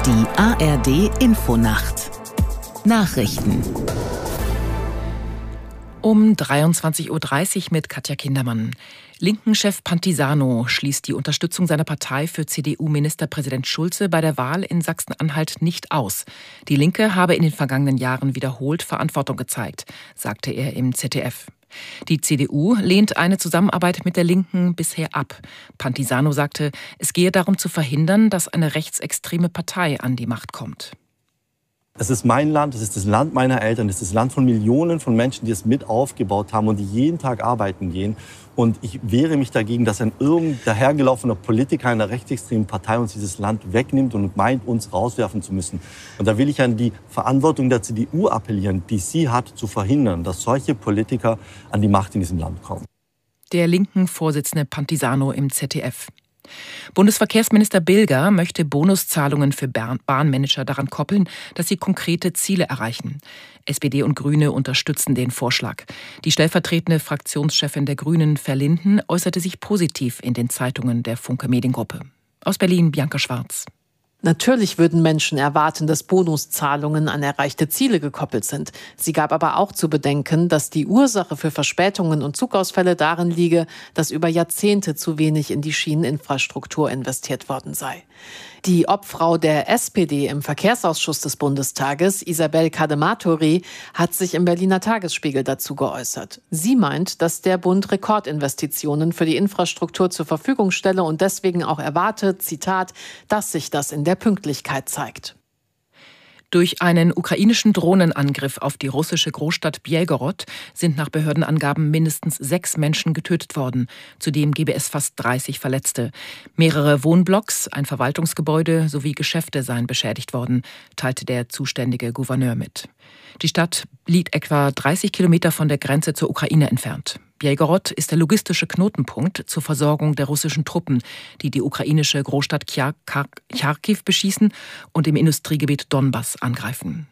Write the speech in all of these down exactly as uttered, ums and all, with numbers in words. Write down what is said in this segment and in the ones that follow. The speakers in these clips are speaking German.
Die A R D-Infonacht Nachrichten Um dreiundzwanzig Uhr dreißig mit Katja Kindermann. Linken-Chef Pantisano schließt die Unterstützung seiner Partei für C D U-Ministerpräsident Schulze bei der Wahl in Sachsen-Anhalt nicht aus. Die Linke habe in den vergangenen Jahren wiederholt Verantwortung gezeigt, sagte er im Z D F. Die C D U lehnt eine Zusammenarbeit mit der Linken bisher ab. Pantisano sagte, es gehe darum zu verhindern, dass eine rechtsextreme Partei an die Macht kommt. Es ist mein Land, es ist das Land meiner Eltern, es ist das Land von Millionen von Menschen, die es mit aufgebaut haben und die jeden Tag arbeiten gehen. Und ich wehre mich dagegen, dass ein irgendein dahergelaufener Politiker einer rechtsextremen Partei uns dieses Land wegnimmt und meint, uns rauswerfen zu müssen. Und da will ich an die Verantwortung der C D U appellieren, die sie hat, zu verhindern, dass solche Politiker an die Macht in diesem Land kommen. Der linken Vorsitzende Pantisano im Z D F. Bundesverkehrsminister Bilger möchte Bonuszahlungen für Bahnmanager daran koppeln, dass sie konkrete Ziele erreichen. S P D und Grüne unterstützen den Vorschlag. Die stellvertretende Fraktionschefin der Grünen, Verlinden, äußerte sich positiv in den Zeitungen der Funke Mediengruppe. Aus Berlin, Bianca Schwarz. Natürlich würden Menschen erwarten, dass Bonuszahlungen an erreichte Ziele gekoppelt sind. Sie gab aber auch zu bedenken, dass die Ursache für Verspätungen und Zugausfälle darin liege, dass über Jahrzehnte zu wenig in die Schieneninfrastruktur investiert worden sei. Die Obfrau der S P D im Verkehrsausschuss des Bundestages, Isabel Cadematori, hat sich im Berliner Tagesspiegel dazu geäußert. Sie meint, dass der Bund Rekordinvestitionen für die Infrastruktur zur Verfügung stelle und deswegen auch erwarte, Zitat, dass sich das in der Pünktlichkeit zeigt. Durch einen ukrainischen Drohnenangriff auf die russische Großstadt Bjelgorod sind nach Behördenangaben mindestens sechs Menschen getötet worden. Zudem gebe es fast dreißig Verletzte. Mehrere Wohnblocks, ein Verwaltungsgebäude sowie Geschäfte seien beschädigt worden, teilte der zuständige Gouverneur mit. Die Stadt liegt etwa dreißig Kilometer von der Grenze zur Ukraine entfernt. Bjelgorod ist der logistische Knotenpunkt zur Versorgung der russischen Truppen, die die ukrainische Großstadt Charkiw beschießen und im Industriegebiet Donbass angreifen.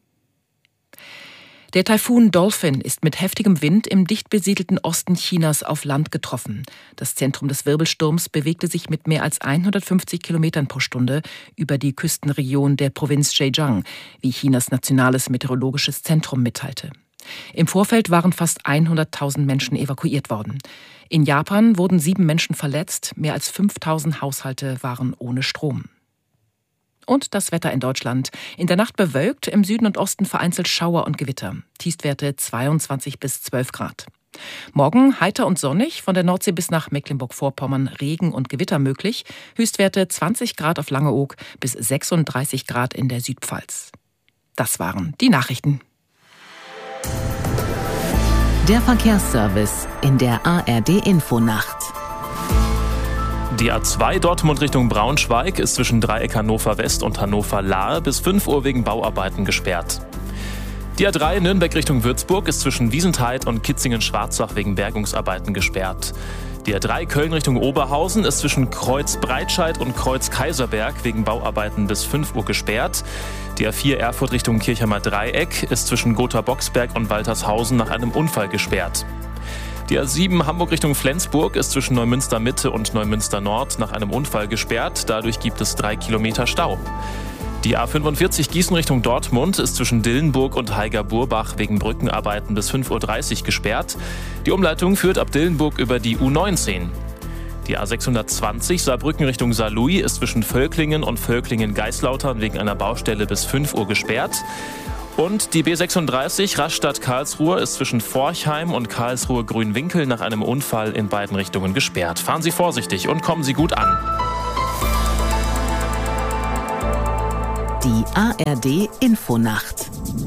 Der Taifun Dolphin ist mit heftigem Wind im dicht besiedelten Osten Chinas auf Land getroffen. Das Zentrum des Wirbelsturms bewegte sich mit mehr als hundertfünfzig Kilometern pro Stunde über die Küstenregion der Provinz Zhejiang, wie Chinas nationales meteorologisches Zentrum mitteilte. Im Vorfeld waren fast hunderttausend Menschen evakuiert worden. In Japan wurden sieben Menschen verletzt, mehr als fünftausend Haushalte waren ohne Strom. Und das Wetter in Deutschland. In der Nacht bewölkt, im Süden und Osten vereinzelt Schauer und Gewitter. Tiefstwerte zweiundzwanzig bis zwölf Grad. Morgen heiter und sonnig, von der Nordsee bis nach Mecklenburg-Vorpommern Regen und Gewitter möglich. Höchstwerte zwanzig Grad auf Langeoog bis sechsunddreißig Grad in der Südpfalz. Das waren die Nachrichten. Der Verkehrsservice in der A R D-Infonacht. Die A zwei Dortmund Richtung Braunschweig ist zwischen Dreieck Hannover West und Hannover Lahr bis fünf Uhr wegen Bauarbeiten gesperrt. Die A drei Nürnberg Richtung Würzburg ist zwischen Wiesentheid und Kitzingen-Schwarzach wegen Bergungsarbeiten gesperrt. Die A drei Köln Richtung Oberhausen ist zwischen Kreuz Breitscheid und Kreuz Kaiserberg wegen Bauarbeiten bis fünf Uhr gesperrt. Die A vier Erfurt Richtung Kirchheimer Dreieck ist zwischen Gotha-Boxberg und Waltershausen nach einem Unfall gesperrt. Die A sieben Hamburg Richtung Flensburg ist zwischen Neumünster Mitte und Neumünster Nord nach einem Unfall gesperrt. Dadurch gibt es drei Kilometer Stau. Die A fünfundvierzig Gießen Richtung Dortmund ist zwischen Dillenburg und Haiger-Burbach wegen Brückenarbeiten bis fünf Uhr dreißig gesperrt. Die Umleitung führt ab Dillenburg über die U neunzehn. Die A sechshundertzwanzig Saarbrücken Richtung Saarlouis ist zwischen Völklingen und Völklingen-Geislautern wegen einer Baustelle bis fünf Uhr gesperrt. Und die B sechsunddreißig Rastatt-Karlsruhe ist zwischen Forchheim und Karlsruhe-Grünwinkel nach einem Unfall in beiden Richtungen gesperrt. Fahren Sie vorsichtig und kommen Sie gut an. Die A R D-Infonacht.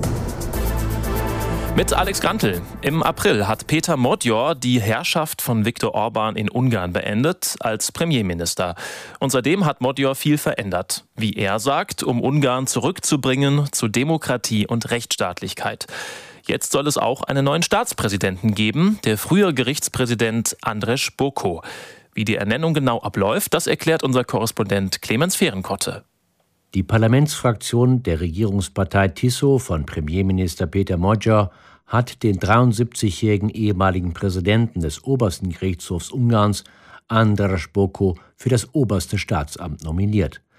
Mit Alex Grantl. Im April hat Peter Modjor die Herrschaft von Viktor Orban in Ungarn beendet als Premierminister. Und seitdem hat Modjor viel verändert. Wie er sagt, um Ungarn zurückzubringen zu Demokratie und Rechtsstaatlichkeit. Jetzt soll es auch einen neuen Staatspräsidenten geben, der frühere Gerichtspräsident Andrzej Boko. Wie die Ernennung genau abläuft, das erklärt unser Korrespondent Clemens Fehrenkotte. Die Parlamentsfraktion der Regierungspartei Tiso von Premierminister Peter Modjor hat den dreiundsiebzigjährigen ehemaligen Präsidenten des obersten Gerichtshofs Ungarns, Andrzej Boko, für das oberste Staatsamt nominiert.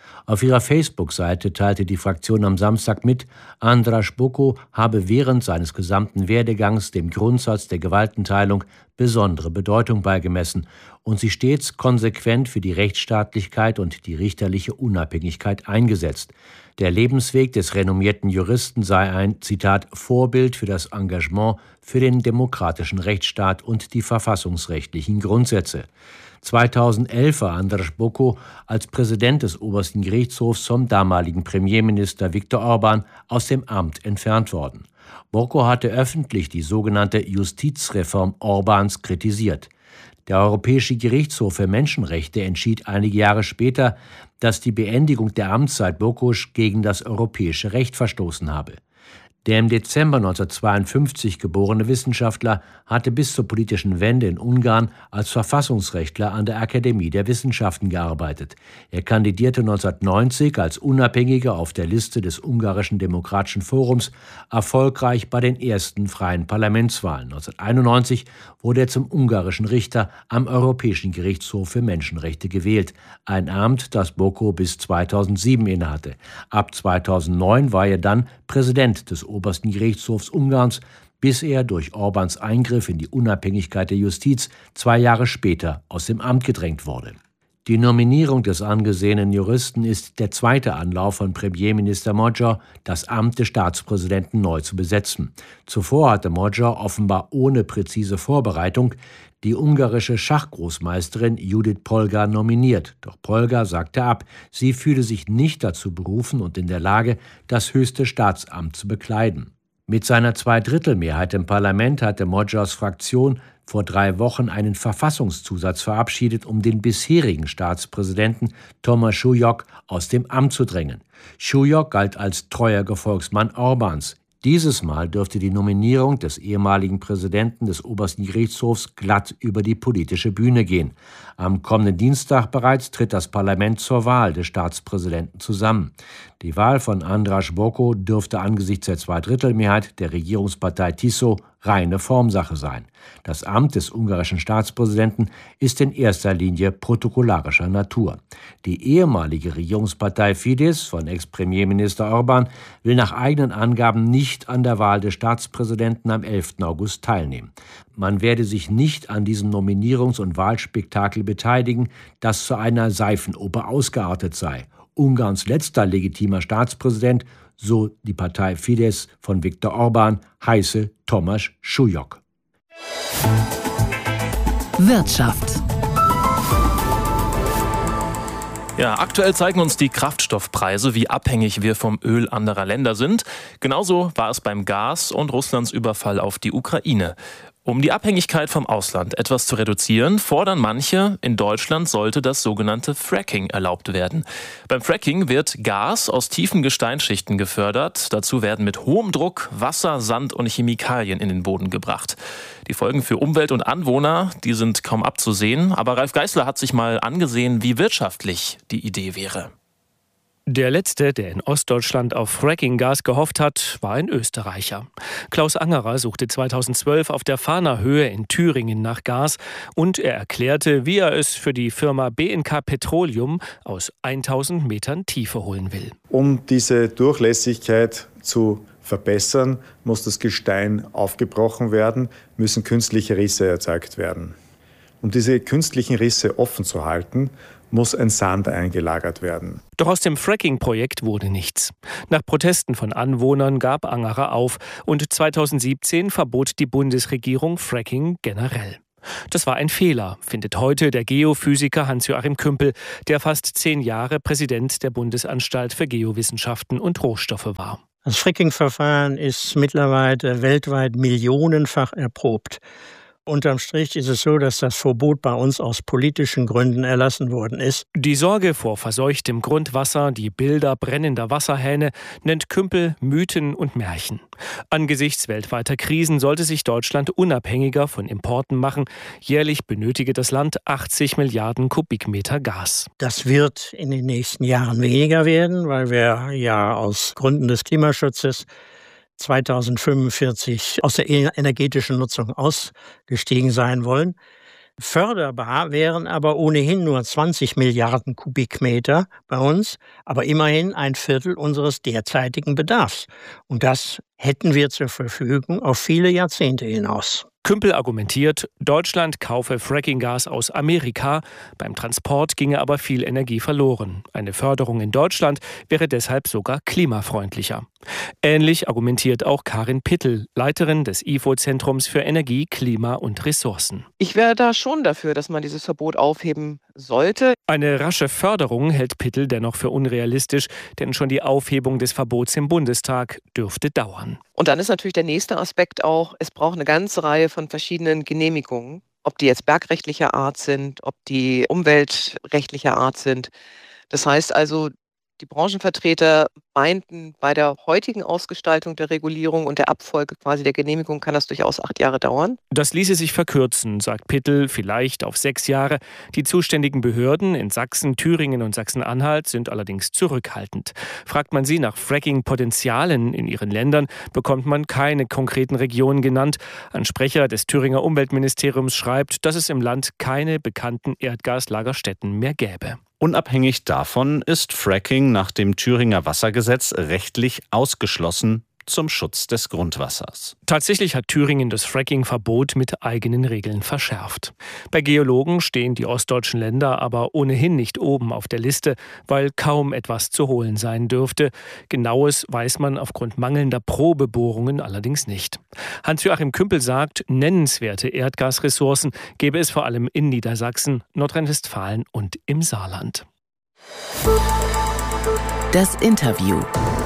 Auf ihrer Facebook-Seite teilte die Fraktion am Samstag mit, Andras Boko habe während seines gesamten Werdegangs dem Grundsatz der Gewaltenteilung besondere Bedeutung beigemessen und sich stets konsequent für die Rechtsstaatlichkeit und die richterliche Unabhängigkeit eingesetzt. Der Lebensweg des renommierten Juristen sei ein, Zitat, Vorbild für das Engagement für den demokratischen Rechtsstaat und die verfassungsrechtlichen Grundsätze. zweitausendelf war Andras Boko als Präsident des obersten Gerichtshofs vom damaligen Premierminister Viktor Orbán aus dem Amt entfernt worden. Boko hatte öffentlich die sogenannte Justizreform Orbáns kritisiert. Der Europäische Gerichtshof für Menschenrechte entschied einige Jahre später, dass die Beendigung der Amtszeit Bokos gegen das europäische Recht verstoßen habe. Der im Dezember neunzehnhundertzweiundfünfzig geborene Wissenschaftler hatte bis zur politischen Wende in Ungarn als Verfassungsrechtler an der Akademie der Wissenschaften gearbeitet. Er kandidierte neunzehnhundertneunzig als Unabhängiger auf der Liste des Ungarischen Demokratischen Forums erfolgreich bei den ersten freien Parlamentswahlen. neunzehnhunderteinundneunzig wurde er zum ungarischen Richter am Europäischen Gerichtshof für Menschenrechte gewählt, ein Amt, das Boko bis zweitausendsieben innehatte. Ab zweitausendneun war er dann Präsident des obersten Gerichtshofs Ungarns, bis er durch Orbáns Eingriff in die Unabhängigkeit der Justiz zwei Jahre später aus dem Amt gedrängt wurde. Die Nominierung des angesehenen Juristen ist der zweite Anlauf von Premierminister Magyar, das Amt des Staatspräsidenten neu zu besetzen. Zuvor hatte Magyar offenbar ohne präzise Vorbereitung die ungarische Schachgroßmeisterin Judith Polgar nominiert. Doch Polgar sagte ab, sie fühle sich nicht dazu berufen und in der Lage, das höchste Staatsamt zu bekleiden. Mit seiner Zweidrittelmehrheit im Parlament hatte Magyars Fraktion vor drei Wochen einen Verfassungszusatz verabschiedet, um den bisherigen Staatspräsidenten Tomáš Súlyog aus dem Amt zu drängen. Súlyog galt als treuer Gefolgsmann Orbáns. Dieses Mal dürfte die Nominierung des ehemaligen Präsidenten des obersten Gerichtshofs glatt über die politische Bühne gehen. Am kommenden Dienstag bereits tritt das Parlament zur Wahl des Staatspräsidenten zusammen. Die Wahl von Andras Boko dürfte angesichts der Zweidrittelmehrheit der Regierungspartei Tiso reine Formsache sein. Das Amt des ungarischen Staatspräsidenten ist in erster Linie protokollarischer Natur. Die ehemalige Regierungspartei Fidesz von Ex-Premierminister Orbán will nach eigenen Angaben nicht an der Wahl des Staatspräsidenten am elften August teilnehmen. Man werde sich nicht an diesem Nominierungs- und Wahlspektakel beteiligen, das zu einer Seifenoper ausgeartet sei. Ungarns letzter legitimer Staatspräsident, so die Partei Fidesz von Viktor Orbán, heiße Tomáš Súlyog. Wirtschaft. Ja, aktuell zeigen uns die Kraftstoffpreise, wie abhängig wir vom Öl anderer Länder sind. Genauso war es beim Gas und Russlands Überfall auf die Ukraine. Um die Abhängigkeit vom Ausland etwas zu reduzieren, fordern manche, in Deutschland sollte das sogenannte Fracking erlaubt werden. Beim Fracking wird Gas aus tiefen Gesteinsschichten gefördert. Dazu werden mit hohem Druck Wasser, Sand und Chemikalien in den Boden gebracht. Die Folgen für Umwelt und Anwohner, die sind kaum abzusehen. Aber Ralf Geißler hat sich mal angesehen, wie wirtschaftlich die Idee wäre. Der letzte, der in Ostdeutschland auf Fracking-Gas gehofft hat, war ein Österreicher. Klaus Angerer suchte zweitausendzwölf auf der Fahner Höhe in Thüringen nach Gas und er erklärte, wie er es für die Firma B N K Petroleum aus tausend Metern Tiefe holen will. Um diese Durchlässigkeit zu verbessern, muss das Gestein aufgebrochen werden, müssen künstliche Risse erzeugt werden. Um diese künstlichen Risse offen zu halten, muss ein Sand eingelagert werden. Doch aus dem Fracking-Projekt wurde nichts. Nach Protesten von Anwohnern gab Angerer auf und zweitausendsiebzehn verbot die Bundesregierung Fracking generell. Das war ein Fehler, findet heute der Geophysiker Hans-Joachim Kümpel, der fast zehn Jahre Präsident der Bundesanstalt für Geowissenschaften und Rohstoffe war. Das Fracking-Verfahren ist mittlerweile weltweit millionenfach erprobt. Unterm Strich ist es so, dass das Verbot bei uns aus politischen Gründen erlassen worden ist. Die Sorge vor verseuchtem Grundwasser, die Bilder brennender Wasserhähne nennt Kümpel Mythen und Märchen. Angesichts weltweiter Krisen sollte sich Deutschland unabhängiger von Importen machen. Jährlich benötige das Land achtzig Milliarden Kubikmeter Gas. Das wird in den nächsten Jahren weniger werden, weil wir ja aus Gründen des Klimaschutzes zweitausendfünfundvierzig aus der energetischen Nutzung ausgestiegen sein wollen. Förderbar wären aber ohnehin nur zwanzig Milliarden Kubikmeter bei uns, aber immerhin ein Viertel unseres derzeitigen Bedarfs. Und das hätten wir zur Verfügung auf viele Jahrzehnte hinaus. Kümpel argumentiert, Deutschland kaufe Frackinggas aus Amerika. Beim Transport ginge aber viel Energie verloren. Eine Förderung in Deutschland wäre deshalb sogar klimafreundlicher. Ähnlich argumentiert auch Karin Pittel, Leiterin des I F O-Zentrums für Energie, Klima und Ressourcen. Ich wäre da schon dafür, dass man dieses Verbot aufheben sollte. Eine rasche Förderung hält Pittel dennoch für unrealistisch, denn schon die Aufhebung des Verbots im Bundestag dürfte dauern. Und dann ist natürlich der nächste Aspekt auch, es braucht eine ganze Reihe von verschiedenen Genehmigungen, ob die jetzt bergrechtlicher Art sind, ob die umweltrechtlicher Art sind. Das heißt also, die Branchenvertreter meinten, bei der heutigen Ausgestaltung der Regulierung und der Abfolge quasi der Genehmigung kann das durchaus acht Jahre dauern. Das ließe sich verkürzen, sagt Pittel, vielleicht auf sechs Jahre. Die zuständigen Behörden in Sachsen, Thüringen und Sachsen-Anhalt sind allerdings zurückhaltend. Fragt man sie nach Fracking-Potenzialen in ihren Ländern, bekommt man keine konkreten Regionen genannt. Ein Sprecher des Thüringer Umweltministeriums schreibt, dass es im Land keine bekannten Erdgaslagerstätten mehr gäbe. Unabhängig davon ist Fracking nach dem Thüringer Wassergesetz rechtlich ausgeschlossen zum Schutz des Grundwassers. Tatsächlich hat Thüringen das Fracking-Verbot mit eigenen Regeln verschärft. Bei Geologen stehen die ostdeutschen Länder aber ohnehin nicht oben auf der Liste, weil kaum etwas zu holen sein dürfte. Genaues weiß man aufgrund mangelnder Probebohrungen allerdings nicht. Hans-Joachim Kümpel sagt, nennenswerte Erdgasressourcen gäbe es vor allem in Niedersachsen, Nordrhein-Westfalen und im Saarland. Das Interview.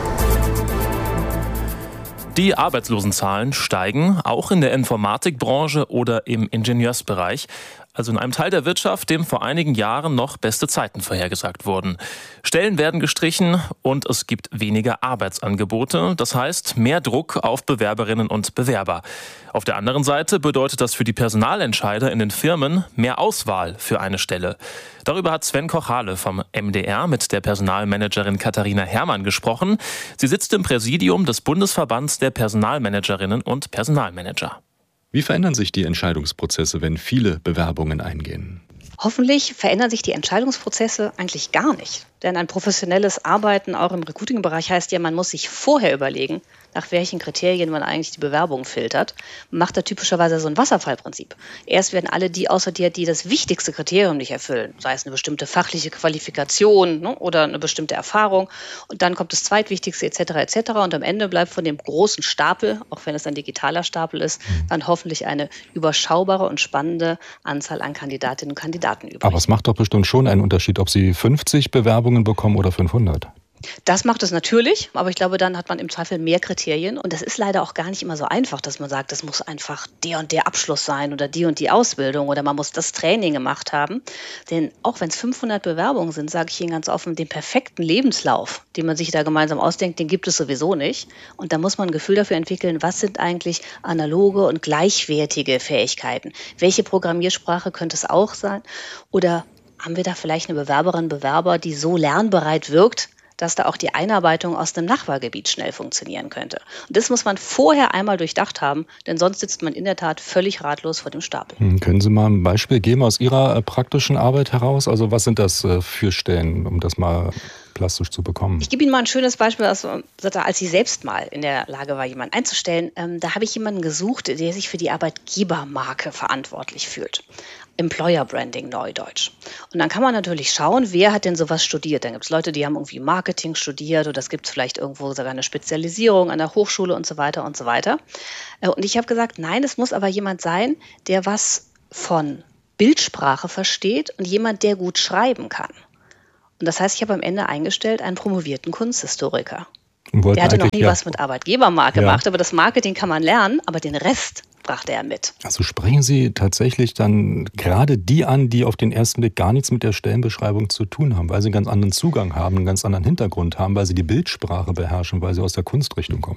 Die Arbeitslosenzahlen steigen, auch in der Informatikbranche oder im Ingenieursbereich. Also in einem Teil der Wirtschaft, dem vor einigen Jahren noch beste Zeiten vorhergesagt wurden. Stellen werden gestrichen und es gibt weniger Arbeitsangebote. Das heißt, mehr Druck auf Bewerberinnen und Bewerber. Auf der anderen Seite bedeutet das für die Personalentscheider in den Firmen mehr Auswahl für eine Stelle. Darüber hat Sven Kochale vom M D R mit der Personalmanagerin Katharina Herrmann gesprochen. Sie sitzt im Präsidium des Bundesverbands der Personalmanagerinnen und Personalmanager. Wie verändern sich die Entscheidungsprozesse, wenn viele Bewerbungen eingehen? Hoffentlich verändern sich die Entscheidungsprozesse eigentlich gar nicht. Denn ein professionelles Arbeiten auch im Recruiting-Bereich heißt ja, man muss sich vorher überlegen, nach welchen Kriterien man eigentlich die Bewerbung filtert. Man macht da typischerweise so ein Wasserfallprinzip. Erst werden alle die aussortiert, die das wichtigste Kriterium nicht erfüllen, sei es eine bestimmte fachliche Qualifikation, ne, oder eine bestimmte Erfahrung. Und dann kommt das Zweitwichtigste et cetera et cetera. Und am Ende bleibt von dem großen Stapel, auch wenn es ein digitaler Stapel ist, dann hoffentlich eine überschaubare und spannende Anzahl an Kandidatinnen und Kandidaten übrig. Aber es macht doch bestimmt schon einen Unterschied, ob Sie fünfzig Bewerbungen bekommen oder fünfhundert. Das macht es natürlich, aber ich glaube, dann hat man im Zweifel mehr Kriterien. Und das ist leider auch gar nicht immer so einfach, dass man sagt, das muss einfach der und der Abschluss sein oder die und die Ausbildung oder man muss das Training gemacht haben. Denn auch wenn es fünfhundert Bewerbungen sind, sage ich Ihnen ganz offen, den perfekten Lebenslauf, den man sich da gemeinsam ausdenkt, den gibt es sowieso nicht. Und da muss man ein Gefühl dafür entwickeln, was sind eigentlich analoge und gleichwertige Fähigkeiten? Welche Programmiersprache könnte es auch sein? Oder haben wir da vielleicht eine Bewerberin, Bewerber, die so lernbereit wirkt, dass da auch die Einarbeitung aus dem Nachbargebiet schnell funktionieren könnte. Und das muss man vorher einmal durchdacht haben, denn sonst sitzt man in der Tat völlig ratlos vor dem Stapel. Hm, können Sie mal ein Beispiel geben aus Ihrer äh, praktischen Arbeit heraus? Also was sind das äh, für Stellen, um das mal plastisch zu bekommen? Ich gebe Ihnen mal ein schönes Beispiel, also, als ich selbst mal in der Lage war, jemanden einzustellen. Ähm, da habe ich jemanden gesucht, der sich für die Arbeitgebermarke verantwortlich fühlt. Employer Branding, Neudeutsch. Und dann kann man natürlich schauen, wer hat denn sowas studiert. Dann gibt es Leute, die haben irgendwie Marketing studiert oder es gibt vielleicht irgendwo sogar eine Spezialisierung an der Hochschule und so weiter und so weiter. Und ich habe gesagt, nein, es muss aber jemand sein, der was von Bildsprache versteht und jemand, der gut schreiben kann. Und das heißt, ich habe am Ende eingestellt einen promovierten Kunsthistoriker. Der hatte noch nie ja. was mit Arbeitgebermarke ja. gemacht, aber das Marketing kann man lernen, aber den Rest brachte er mit. Also sprechen Sie tatsächlich dann gerade die an, die auf den ersten Blick gar nichts mit der Stellenbeschreibung zu tun haben, weil sie einen ganz anderen Zugang haben, einen ganz anderen Hintergrund haben, weil sie die Bildsprache beherrschen, weil sie aus der Kunstrichtung kommen?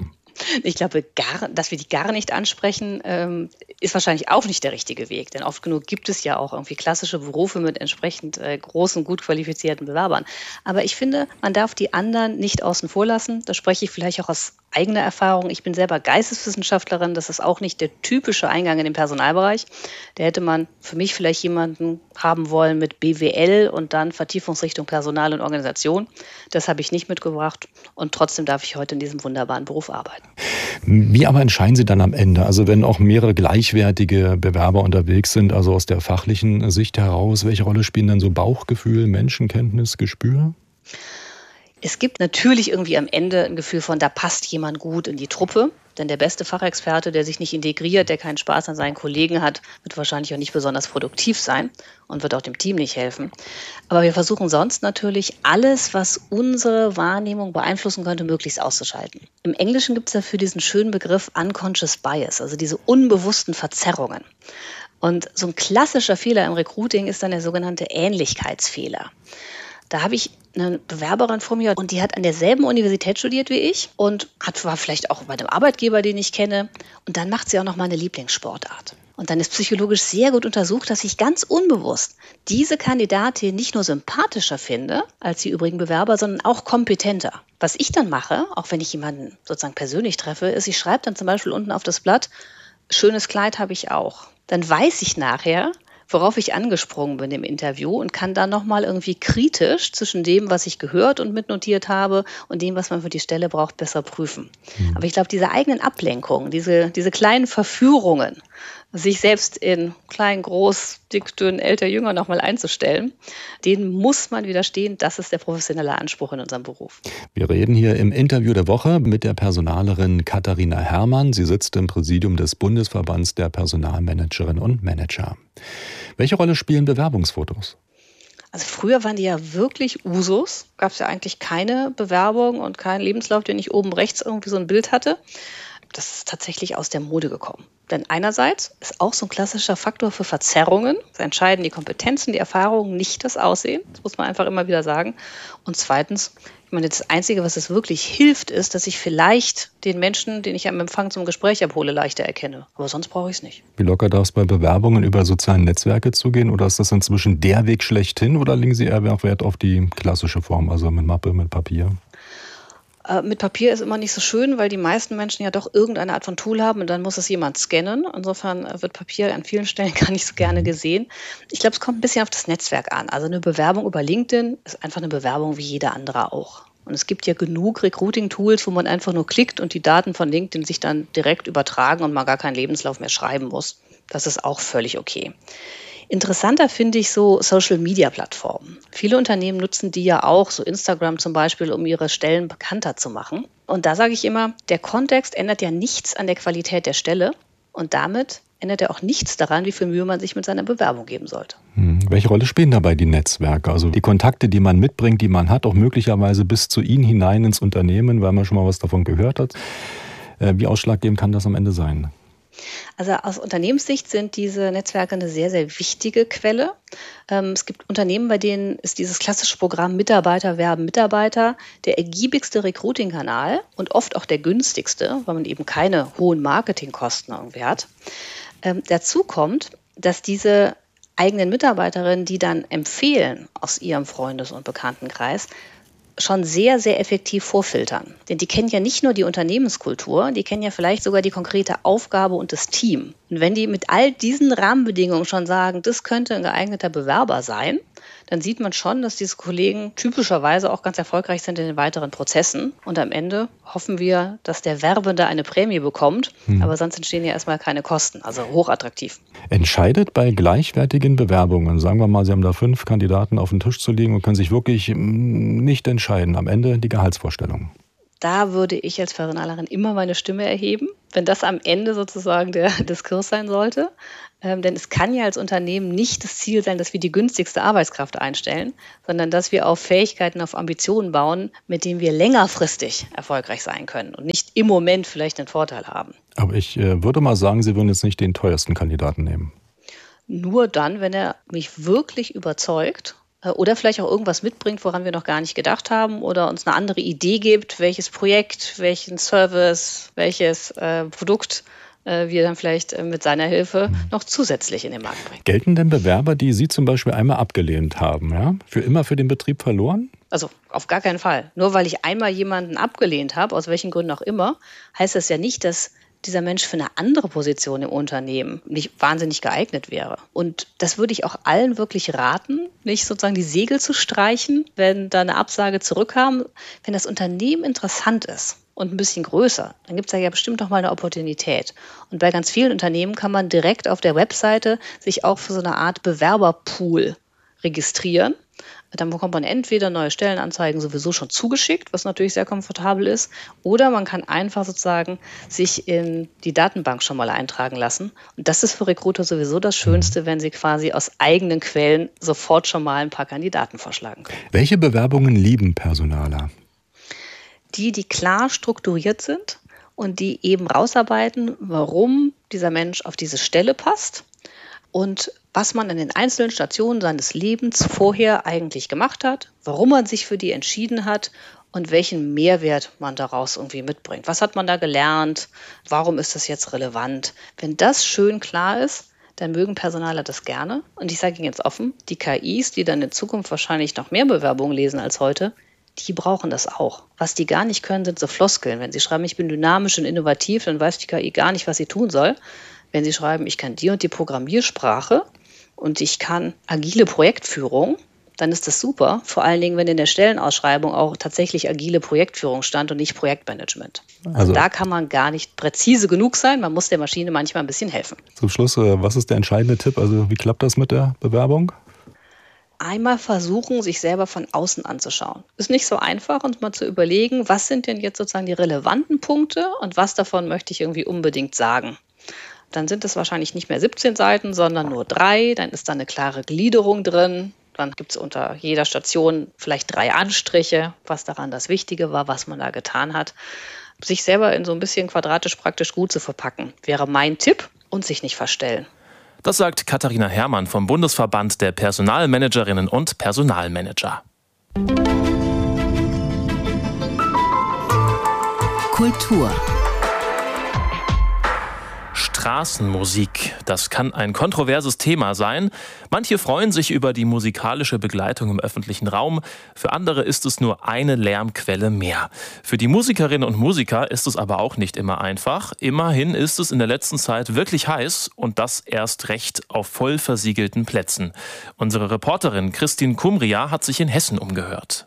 Ich glaube, gar, dass wir die gar nicht ansprechen, ähm, ist wahrscheinlich auch nicht der richtige Weg. Denn oft genug gibt es ja auch irgendwie klassische Berufe mit entsprechend äh, großen, gut qualifizierten Bewerbern. Aber ich finde, man darf die anderen nicht außen vor lassen. Da spreche ich vielleicht auch aus eigener Erfahrung. Ich bin selber Geisteswissenschaftlerin. Das ist auch nicht der typische Eingang in den Personalbereich. Da hätte man für mich vielleicht jemanden haben wollen mit B W L und dann Vertiefungsrichtung Personal und Organisation. Das habe ich nicht mitgebracht. Und trotzdem darf ich heute in diesem wunderbaren Beruf arbeiten. Wie aber entscheiden Sie dann am Ende? Also wenn auch mehrere gleichwertige Bewerber unterwegs sind, also aus der fachlichen Sicht heraus, welche Rolle spielen dann so Bauchgefühl, Menschenkenntnis, Gespür? Es gibt natürlich irgendwie am Ende ein Gefühl von, da passt jemand gut in die Truppe. Denn der beste Fachexperte, der sich nicht integriert, der keinen Spaß an seinen Kollegen hat, wird wahrscheinlich auch nicht besonders produktiv sein und wird auch dem Team nicht helfen. Aber wir versuchen sonst natürlich alles, was unsere Wahrnehmung beeinflussen könnte, möglichst auszuschalten. Im Englischen gibt es dafür diesen schönen Begriff Unconscious Bias, also diese unbewussten Verzerrungen. Und so ein klassischer Fehler im Recruiting ist dann der sogenannte Ähnlichkeitsfehler. Da habe ich eine Bewerberin vor mir und die hat an derselben Universität studiert wie ich und hat, war vielleicht auch bei einem Arbeitgeber, den ich kenne. Und dann macht sie auch noch mal eine Lieblingssportart. Und dann ist psychologisch sehr gut untersucht, dass ich ganz unbewusst diese Kandidatin nicht nur sympathischer finde als die übrigen Bewerber, sondern auch kompetenter. Was ich dann mache, auch wenn ich jemanden sozusagen persönlich treffe, ist, ich schreibe dann zum Beispiel unten auf das Blatt, schönes Kleid habe ich auch. Dann weiß ich nachher, worauf ich angesprungen bin im Interview und kann dann nochmal irgendwie kritisch zwischen dem, was ich gehört und mitnotiert habe und dem, was man für die Stelle braucht, besser prüfen. Mhm. Aber ich glaube, diese eigenen Ablenkungen, diese, diese kleinen Verführungen, sich selbst in klein, groß, dick, dünn, älter, jünger nochmal einzustellen, denen muss man widerstehen. Das ist der professionelle Anspruch in unserem Beruf. Wir reden hier im Interview der Woche mit der Personalerin Katharina Herrmann. Sie sitzt im Präsidium des Bundesverbands der Personalmanagerinnen und Manager. Welche Rolle spielen Bewerbungsfotos? Also früher waren die ja wirklich Usus. Gab es ja eigentlich keine Bewerbung und keinen Lebenslauf, den ich oben rechts irgendwie so ein Bild hatte. Das ist tatsächlich aus der Mode gekommen. Denn einerseits ist auch so ein klassischer Faktor für Verzerrungen. Es entscheiden die Kompetenzen, die Erfahrungen, nicht das Aussehen. Das muss man einfach immer wieder sagen. Und zweitens, ich meine, das Einzige, was es wirklich hilft, ist, dass ich vielleicht den Menschen, den ich am Empfang zum Gespräch abhole, leichter erkenne. Aber sonst brauche ich es nicht. Wie locker darf es bei Bewerbungen über soziale Netzwerke zugehen? Oder ist das inzwischen der Weg schlechthin? Oder legen Sie eher Wert auf die klassische Form, also mit Mappe, mit Papier? Mit Papier ist immer nicht so schön, weil die meisten Menschen ja doch irgendeine Art von Tool haben und dann muss es jemand scannen. Insofern wird Papier an vielen Stellen gar nicht so gerne gesehen. Ich glaube, es kommt ein bisschen auf das Netzwerk an. Also eine Bewerbung über LinkedIn ist einfach eine Bewerbung wie jede andere auch. Und es gibt ja genug Recruiting-Tools, wo man einfach nur klickt und die Daten von LinkedIn sich dann direkt übertragen und man gar keinen Lebenslauf mehr schreiben muss. Das ist auch völlig okay. Interessanter finde ich so Social-Media-Plattformen. Viele Unternehmen nutzen die ja auch, so Instagram zum Beispiel, um ihre Stellen bekannter zu machen. Und da sage ich immer, der Kontext ändert ja nichts an der Qualität der Stelle und damit ändert er auch nichts daran, wie viel Mühe man sich mit seiner Bewerbung geben sollte. Hm. Welche Rolle spielen dabei die Netzwerke? Also die Kontakte, die man mitbringt, die man hat, auch möglicherweise bis zu Ihnen hinein ins Unternehmen, weil man schon mal was davon gehört hat. Wie ausschlaggebend kann das am Ende sein? Also aus Unternehmenssicht sind diese Netzwerke eine sehr, sehr wichtige Quelle. Ähm, es gibt Unternehmen, bei denen ist dieses klassische Programm Mitarbeiter werben Mitarbeiter der ergiebigste Recruiting-Kanal und oft auch der günstigste, weil man eben keine hohen Marketingkosten irgendwie hat. Ähm, dazu kommt, dass diese eigenen Mitarbeiterinnen, die dann empfehlen aus ihrem Freundes- und Bekanntenkreis, schon sehr, sehr effektiv vorfiltern. Denn die kennen ja nicht nur die Unternehmenskultur, die kennen ja vielleicht sogar die konkrete Aufgabe und das Team. Und wenn die mit all diesen Rahmenbedingungen schon sagen, das könnte ein geeigneter Bewerber sein, dann sieht man schon, dass diese Kollegen typischerweise auch ganz erfolgreich sind in den weiteren Prozessen. Und am Ende hoffen wir, dass der Werbende eine Prämie bekommt. Hm. Aber sonst entstehen ja erstmal keine Kosten, also hochattraktiv. Entscheidet bei gleichwertigen Bewerbungen, sagen wir mal, Sie haben da fünf Kandidaten auf den Tisch zu legen und können sich wirklich nicht entscheiden, am Ende die Gehaltsvorstellung? Da würde ich als Personalerin immer meine Stimme erheben, wenn das am Ende sozusagen der Diskurs sein sollte. Ähm, denn es kann ja als Unternehmen nicht das Ziel sein, dass wir die günstigste Arbeitskraft einstellen, sondern dass wir auf Fähigkeiten, auf Ambitionen bauen, mit denen wir längerfristig erfolgreich sein können und nicht im Moment vielleicht einen Vorteil haben. Aber ich äh, würde mal sagen, Sie würden jetzt nicht den teuersten Kandidaten nehmen. Nur dann, wenn er mich wirklich überzeugt, oder vielleicht auch irgendwas mitbringt, woran wir noch gar nicht gedacht haben oder uns eine andere Idee gibt, welches Projekt, welchen Service, welches äh, Produkt äh, wir dann vielleicht äh, mit seiner Hilfe noch zusätzlich in den Markt bringen. Gelten denn Bewerber, die Sie zum Beispiel einmal abgelehnt haben, ja, für immer für den Betrieb verloren? Also auf gar keinen Fall. Nur weil ich einmal jemanden abgelehnt habe, aus welchen Gründen auch immer, heißt das ja nicht, dass dieser Mensch für eine andere Position im Unternehmen nicht wahnsinnig geeignet wäre. Und das würde ich auch allen wirklich raten, nicht sozusagen die Segel zu streichen, wenn da eine Absage zurückkam. Wenn das Unternehmen interessant ist und ein bisschen größer, dann gibt es da ja bestimmt noch mal eine Opportunität. Und bei ganz vielen Unternehmen kann man direkt auf der Webseite sich auch für so eine Art Bewerberpool registrieren. Dann bekommt man entweder neue Stellenanzeigen sowieso schon zugeschickt, was natürlich sehr komfortabel ist, oder man kann einfach sozusagen sich in die Datenbank schon mal eintragen lassen. Und das ist für Recruiter sowieso das Schönste, wenn sie quasi aus eigenen Quellen sofort schon mal ein paar Kandidaten vorschlagen können. Welche Bewerbungen lieben Personaler? Die, die klar strukturiert sind und die eben rausarbeiten, warum dieser Mensch auf diese Stelle passt und was man an den einzelnen Stationen seines Lebens vorher eigentlich gemacht hat, warum man sich für die entschieden hat und welchen Mehrwert man daraus irgendwie mitbringt. Was hat man da gelernt? Warum ist das jetzt relevant? Wenn das schön klar ist, dann mögen Personaler das gerne. Und ich sage Ihnen jetzt offen, die K Is, die dann in Zukunft wahrscheinlich noch mehr Bewerbungen lesen als heute, die brauchen das auch. Was die gar nicht können, sind so Floskeln. Wenn sie schreiben, ich bin dynamisch und innovativ, dann weiß die K I gar nicht, was sie tun soll. Wenn sie schreiben, ich kann die und die Programmiersprache, und ich kann agile Projektführung, dann ist das super. Vor allen Dingen, wenn in der Stellenausschreibung auch tatsächlich agile Projektführung stand und nicht Projektmanagement. Also, also da kann man gar nicht präzise genug sein. Man muss der Maschine manchmal ein bisschen helfen. Zum Schluss, was ist der entscheidende Tipp? Also wie klappt das mit der Bewerbung? Einmal versuchen, sich selber von außen anzuschauen. Ist nicht so einfach, uns mal zu überlegen, was sind denn jetzt sozusagen die relevanten Punkte und was davon möchte ich irgendwie unbedingt sagen. Dann sind es wahrscheinlich nicht mehr siebzehn Seiten, sondern nur drei. Dann ist da eine klare Gliederung drin. Dann gibt es unter jeder Station vielleicht drei Anstriche, was daran das Wichtige war, was man da getan hat. Sich selber in so ein bisschen quadratisch praktisch gut zu verpacken, wäre mein Tipp, und sich nicht verstellen. Das sagt Katharina Herrmann vom Bundesverband der Personalmanagerinnen und Personalmanager. Kultur. Straßenmusik, das kann ein kontroverses Thema sein. Manche freuen sich über die musikalische Begleitung im öffentlichen Raum. Für andere ist es nur eine Lärmquelle mehr. Für die Musikerinnen und Musiker ist es aber auch nicht immer einfach. Immerhin ist es in der letzten Zeit wirklich heiß und das erst recht auf voll versiegelten Plätzen. Unsere Reporterin Christine Kumria hat sich in Hessen umgehört.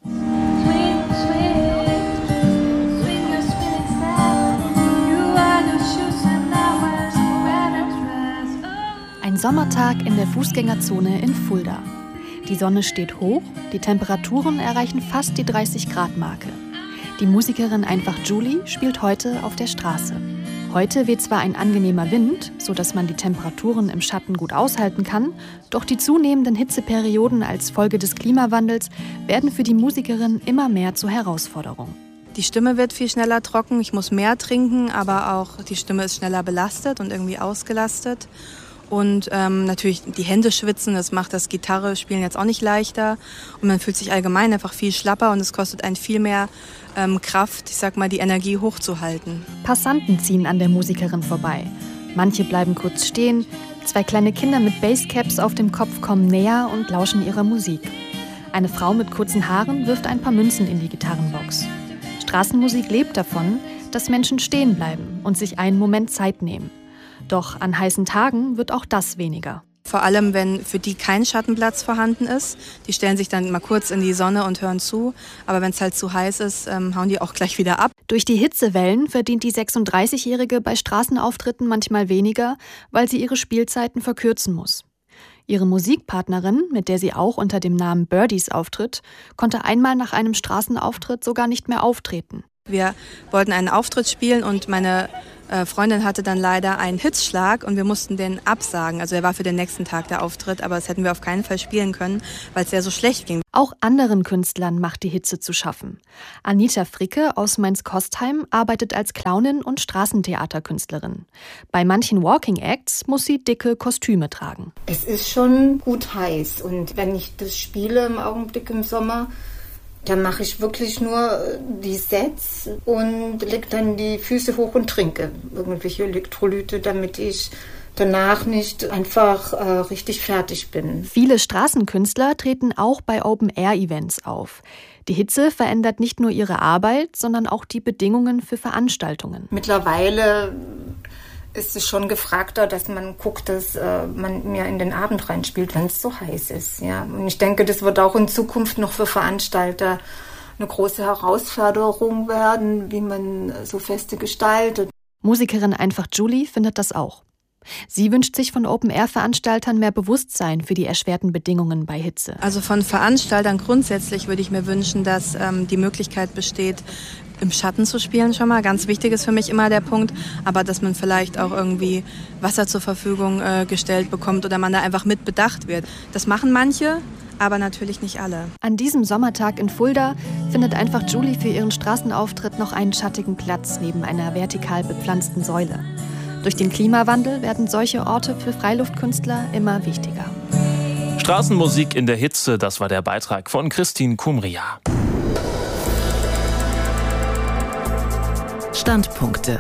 Ein Sommertag in der Fußgängerzone in Fulda. Die Sonne steht hoch, die Temperaturen erreichen fast die dreißig Grad Marke. Die Musikerin Einfach Julie spielt heute auf der Straße. Heute weht zwar ein angenehmer Wind, sodass man die Temperaturen im Schatten gut aushalten kann, doch die zunehmenden Hitzeperioden als Folge des Klimawandels werden für die Musikerin immer mehr zur Herausforderung. Die Stimme wird viel schneller trocken, ich muss mehr trinken, aber auch die Stimme ist schneller belastet und irgendwie ausgelastet. Und ähm, natürlich die Hände schwitzen, das macht das Gitarre-Spielen jetzt auch nicht leichter. Und man fühlt sich allgemein einfach viel schlapper und es kostet einen viel mehr ähm, Kraft, ich sag mal, die Energie hochzuhalten. Passanten ziehen an der Musikerin vorbei. Manche bleiben kurz stehen. Zwei kleine Kinder mit Basscaps auf dem Kopf kommen näher und lauschen ihrer Musik. Eine Frau mit kurzen Haaren wirft ein paar Münzen in die Gitarrenbox. Straßenmusik lebt davon, dass Menschen stehen bleiben und sich einen Moment Zeit nehmen. Doch an heißen Tagen wird auch das weniger. Vor allem, wenn für die kein Schattenplatz vorhanden ist. Die stellen sich dann mal kurz in die Sonne und hören zu. Aber wenn es halt zu heiß ist, ähm, hauen die auch gleich wieder ab. Durch die Hitzewellen verdient die sechsunddreißigjährige bei Straßenauftritten manchmal weniger, weil sie ihre Spielzeiten verkürzen muss. Ihre Musikpartnerin, mit der sie auch unter dem Namen Birdies auftritt, konnte einmal nach einem Straßenauftritt sogar nicht mehr auftreten. Wir wollten einen Auftritt spielen und meine Freundin hatte dann leider einen Hitzschlag und wir mussten den absagen. Also er war für den nächsten Tag der Auftritt, aber das hätten wir auf keinen Fall spielen können, weil es ja so schlecht ging. Auch anderen Künstlern macht die Hitze zu schaffen. Anita Fricke aus Mainz-Kostheim arbeitet als Clownin und Straßentheaterkünstlerin. Bei manchen Walking Acts muss sie dicke Kostüme tragen. Es ist schon gut heiß und wenn ich das spiele im Augenblick im Sommer, dann mache ich wirklich nur die Sets und lege dann die Füße hoch und trinke irgendwelche Elektrolyte, damit ich danach nicht einfach äh, richtig fertig bin. Viele Straßenkünstler treten auch bei Open-Air-Events auf. Die Hitze verändert nicht nur ihre Arbeit, sondern auch die Bedingungen für Veranstaltungen. Mittlerweile ist es schon gefragter, dass man guckt, dass äh, man mehr in den Abend reinspielt, wenn es so heiß ist. Ja. Und ich denke, das wird auch in Zukunft noch für Veranstalter eine große Herausforderung werden, wie man so Feste gestaltet. Musikerin Einfach Julie findet das auch. Sie wünscht sich von Open-Air-Veranstaltern mehr Bewusstsein für die erschwerten Bedingungen bei Hitze. Also von Veranstaltern grundsätzlich würde ich mir wünschen, dass ähm, die Möglichkeit besteht, im Schatten zu spielen schon mal. Ganz wichtig ist für mich immer der Punkt, aber dass man vielleicht auch irgendwie Wasser zur Verfügung äh, gestellt bekommt oder man da einfach mit bedacht wird. Das machen manche, aber natürlich nicht alle. An diesem Sommertag in Fulda findet Einfach Julie für ihren Straßenauftritt noch einen schattigen Platz neben einer vertikal bepflanzten Säule. Durch den Klimawandel werden solche Orte für Freiluftkünstler immer wichtiger. Straßenmusik in der Hitze, das war der Beitrag von Christine Kumria. Standpunkte.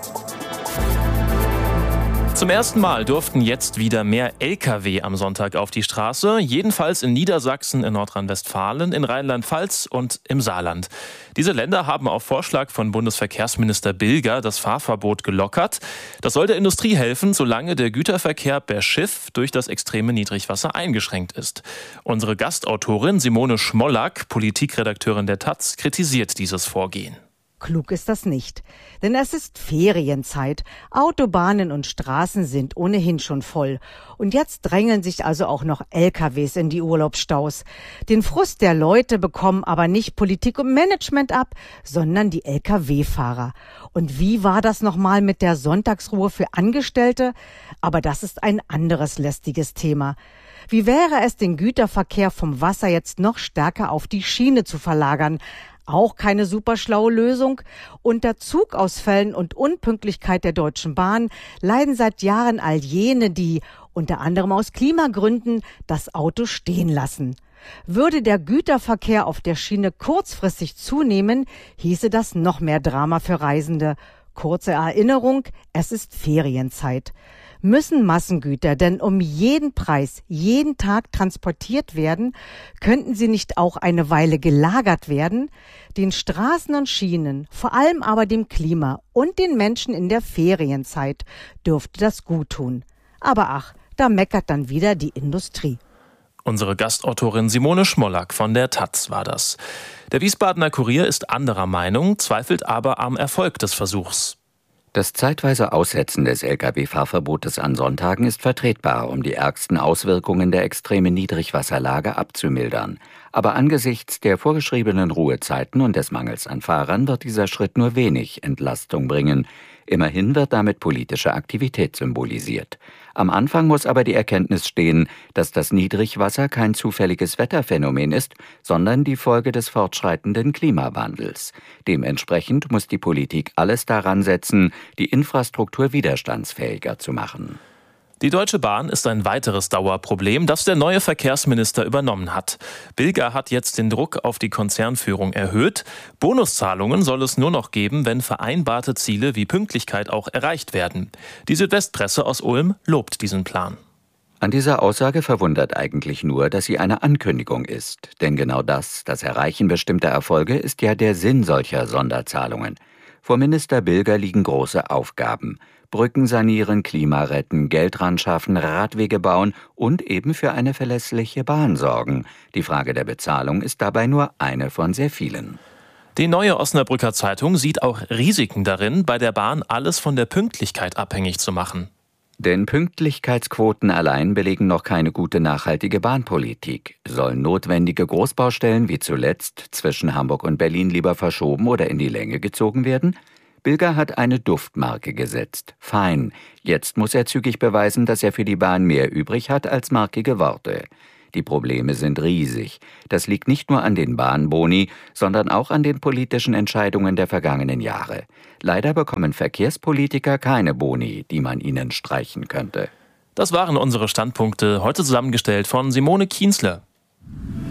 Zum ersten Mal durften jetzt wieder mehr L K W am Sonntag auf die Straße, jedenfalls in Niedersachsen, in Nordrhein-Westfalen, in Rheinland-Pfalz und im Saarland. Diese Länder haben auf Vorschlag von Bundesverkehrsminister Bilger das Fahrverbot gelockert. Das soll der Industrie helfen, solange der Güterverkehr per Schiff durch das extreme Niedrigwasser eingeschränkt ist. Unsere Gastautorin Simone Schmollack, Politikredakteurin der Taz, kritisiert dieses Vorgehen. Klug ist das nicht, denn es ist Ferienzeit. Autobahnen und Straßen sind ohnehin schon voll. Und jetzt drängeln sich also auch noch L K Ws in die Urlaubsstaus. Den Frust der Leute bekommen aber nicht Politik und Management ab, sondern die L K W-Fahrer. Und wie war das nochmal mit der Sonntagsruhe für Angestellte? Aber das ist ein anderes lästiges Thema. Wie wäre es, den Güterverkehr vom Wasser jetzt noch stärker auf die Schiene zu verlagern? Auch keine super schlaue Lösung. Unter Zugausfällen und Unpünktlichkeit der Deutschen Bahn leiden seit Jahren all jene, die unter anderem aus Klimagründen das Auto stehen lassen. Würde der Güterverkehr auf der Schiene kurzfristig zunehmen, hieße das noch mehr Drama für Reisende. Kurze Erinnerung, es ist Ferienzeit. Müssen Massengüter denn um jeden Preis jeden Tag transportiert werden? Könnten sie nicht auch eine Weile gelagert werden? Den Straßen und Schienen, vor allem aber dem Klima und den Menschen in der Ferienzeit dürfte das gut tun. Aber ach, da meckert dann wieder die Industrie. Unsere Gastautorin Simone Schmollack von der Taz war das. Der Wiesbadener Kurier ist anderer Meinung, zweifelt aber am Erfolg des Versuchs. Das zeitweise Aussetzen des L K W-Fahrverbotes an Sonntagen ist vertretbar, um die ärgsten Auswirkungen der extremen Niedrigwasserlage abzumildern. Aber angesichts der vorgeschriebenen Ruhezeiten und des Mangels an Fahrern wird dieser Schritt nur wenig Entlastung bringen. Immerhin wird damit politische Aktivität symbolisiert. Am Anfang muss aber die Erkenntnis stehen, dass das Niedrigwasser kein zufälliges Wetterphänomen ist, sondern die Folge des fortschreitenden Klimawandels. Dementsprechend muss die Politik alles daran setzen, die Infrastruktur widerstandsfähiger zu machen. Die Deutsche Bahn ist ein weiteres Dauerproblem, das der neue Verkehrsminister übernommen hat. Bilger hat jetzt den Druck auf die Konzernführung erhöht. Bonuszahlungen soll es nur noch geben, wenn vereinbarte Ziele wie Pünktlichkeit auch erreicht werden. Die Südwestpresse aus Ulm lobt diesen Plan. An dieser Aussage verwundert eigentlich nur, dass sie eine Ankündigung ist. Denn genau das, das Erreichen bestimmter Erfolge, ist ja der Sinn solcher Sonderzahlungen. Vor Minister Bilger liegen große Aufgaben. Brücken sanieren, Klima retten, Geld ran schaffen, Radwege bauen und eben für eine verlässliche Bahn sorgen. Die Frage der Bezahlung ist dabei nur eine von sehr vielen. Die Neue Osnabrücker Zeitung sieht auch Risiken darin, bei der Bahn alles von der Pünktlichkeit abhängig zu machen. Denn Pünktlichkeitsquoten allein belegen noch keine gute nachhaltige Bahnpolitik. Sollen notwendige Großbaustellen wie zuletzt zwischen Hamburg und Berlin lieber verschoben oder in die Länge gezogen werden? Bilger hat eine Duftmarke gesetzt. Fein. Jetzt muss er zügig beweisen, dass er für die Bahn mehr übrig hat als markige Worte. Die Probleme sind riesig. Das liegt nicht nur an den Bahnboni, sondern auch an den politischen Entscheidungen der vergangenen Jahre. Leider bekommen Verkehrspolitiker keine Boni, die man ihnen streichen könnte. Das waren unsere Standpunkte, heute zusammengestellt von Simone Kienzle.